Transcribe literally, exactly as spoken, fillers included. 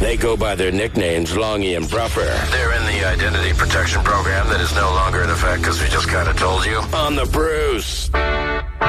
They go by their nicknames, Longy and Bruffer. They're in the identity protection program that is no longer in effect because we just kind of told you. On the Bruce.